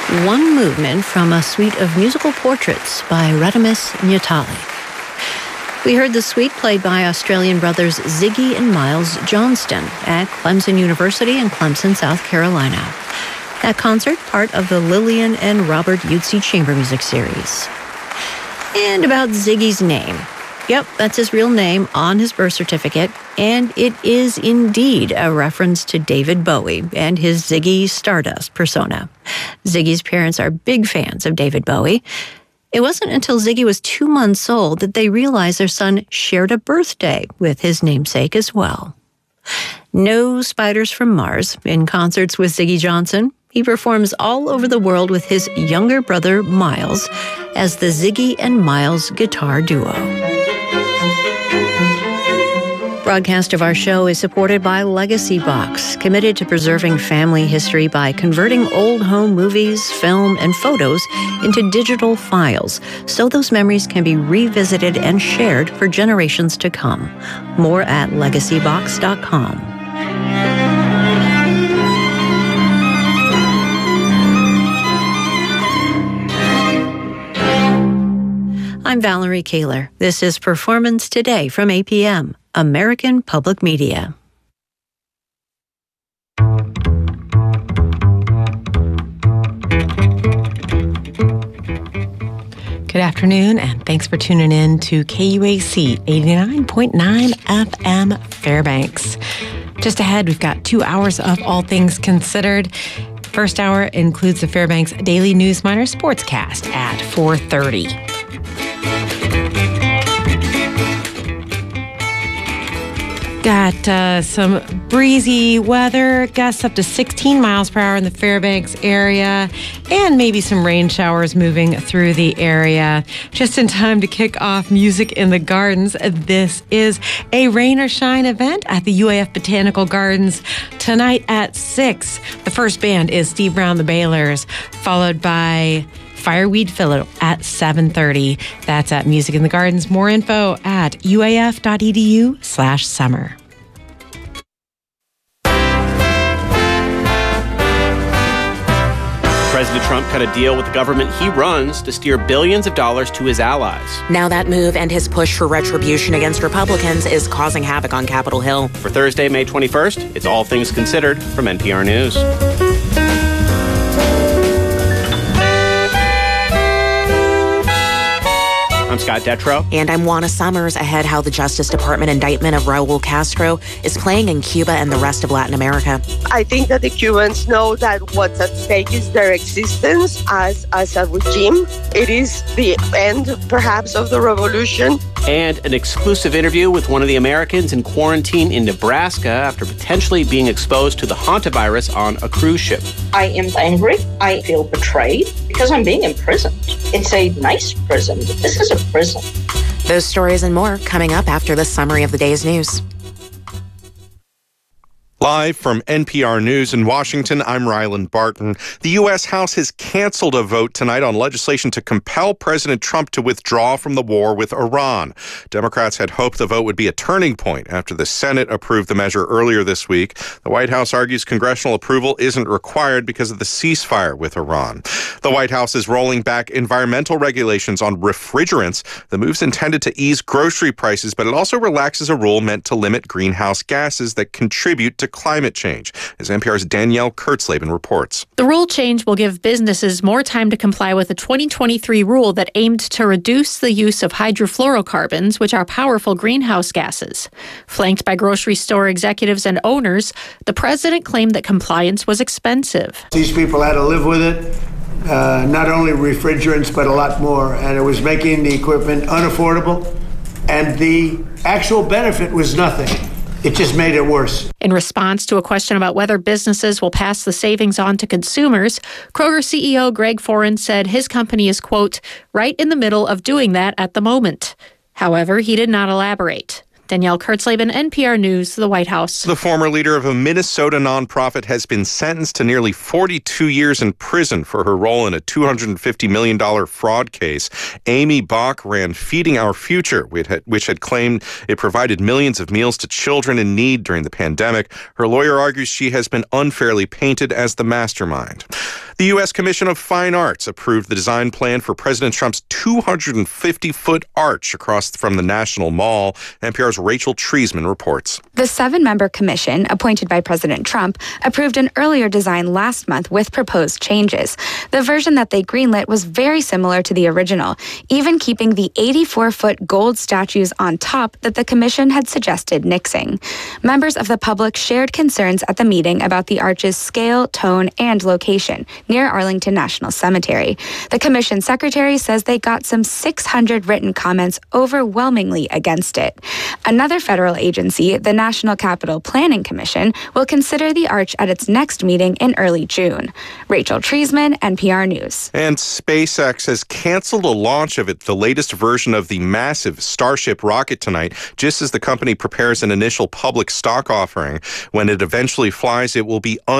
one movement from a suite of musical portraits by Radimus Natali. We heard the suite played by Australian brothers Ziggy and Miles Johnston at Clemson University in Clemson, South Carolina. That concert, part of the Lillian and Robert Yutzi Chamber Music Series. And about Ziggy's name. Yep, that's his real name on his birth certificate, and it is indeed a reference to David Bowie and his Ziggy Stardust persona. Ziggy's parents are big fans of David Bowie. It wasn't until Ziggy was 2 months old that they realized their son shared a birthday with his namesake as well. No Spiders from Mars in concerts with Ziggy Johnson. He performs all over the world with his younger brother, Miles, as the Ziggy and Miles guitar duo. Broadcast of our show is supported by Legacy Box, committed to preserving family history by converting old home movies, film, and photos into digital files so those memories can be revisited and shared for generations to come. More at legacybox.com. I'm Valerie Kaler. This is Performance Today from APM, American Public Media. Good afternoon, and thanks for tuning in to KUAC 89.9 FM Fairbanks. Just ahead, we've got 2 hours of All Things Considered. First hour includes the Fairbanks Daily News Miner Sportscast at 4:30. Got some breezy weather, gusts up to 16 miles per hour in the Fairbanks area, and maybe some rain showers moving through the area. Just in time to kick off Music in the Gardens. This is a rain or shine event at the UAF Botanical Gardens tonight at 6. The first band is Steve Brown the Bailers, followed by Fireweed Fiddle at 7:30. That's at Music in the Gardens. More info at uaf.edu/summer. President Trump cut a deal with the government he runs to steer billions of dollars to his allies. Now that move and his push for retribution against Republicans is causing havoc on Capitol Hill. For Thursday, May 21st, it's All Things Considered from NPR News. I'm Scott Detrow. And I'm Juana Summers. Ahead, how the Justice Department indictment of Raul Castro is playing in Cuba and the rest of Latin America. I think that the Cubans know that what's at stake is their existence as a regime. It is the end, perhaps, of the revolution. And an exclusive interview with one of the Americans in quarantine in Nebraska after potentially being exposed to the hantavirus on a cruise ship. I am angry. I feel betrayed because I'm being imprisoned. It's a nice prison, but this is a prison. Those stories and more coming up after the summary of the day's news. Live from NPR News in Washington, I'm Ryland Barton. The U.S. House has canceled a vote tonight on legislation to compel President Trump to withdraw from the war with Iran. Democrats had hoped the vote would be a turning point after the Senate approved the measure earlier this week. The White House argues congressional approval isn't required because of the ceasefire with Iran. The White House is rolling back environmental regulations on refrigerants. The move's intended to ease grocery prices, but it also relaxes a rule meant to limit greenhouse gases that contribute to climate change, as NPR's Danielle Kurtzleben reports. The rule change will give businesses more time to comply with a 2023 rule that aimed to reduce the use of hydrofluorocarbons, which are powerful greenhouse gases. Flanked by grocery store executives and owners, the president claimed that compliance was expensive. These people had to live with it. Not only refrigerants, but a lot more. And it was making the equipment unaffordable. And the actual benefit was nothing. It just made it worse. In response to a question about whether businesses will pass the savings on to consumers, Kroger CEO Greg Foran said his company is, quote, right in the middle of doing that at the moment. However, he did not elaborate. Danielle Kurtzleben, NPR News, the White House. The former leader of a Minnesota nonprofit has been sentenced to nearly 42 years in prison for her role in a $250 million fraud case. Amy Bach ran Feeding Our Future, which had claimed it provided millions of meals to children in need during the pandemic. Her lawyer argues she has been unfairly painted as the mastermind. The U.S. Commission of Fine Arts approved the design plan for President Trump's 250-foot arch across from the National Mall. NPR's Rachel Treisman reports. The 7-member commission, appointed by President Trump, approved an earlier design last month with proposed changes. The version that they greenlit was very similar to the original, even keeping the 84-foot gold statues on top that the commission had suggested nixing. Members of the public shared concerns at the meeting about the arch's scale, tone, and location near Arlington National Cemetery. The commission secretary says they got some 600 written comments overwhelmingly against it. Another federal agency, the National Capital Planning Commission, will consider the arch at its next meeting in early June. Rachel Treisman, NPR News. And SpaceX has canceled a launch of the latest version of the massive Starship rocket tonight, just as the company prepares an initial public stock offering. When it eventually flies, it will be